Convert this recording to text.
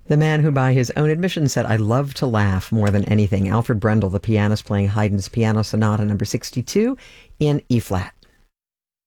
The man who, by his own admission, said, "I love to laugh more than anything." Alfred Brendel, the pianist, playing Haydn's Piano Sonata number 62 in E flat.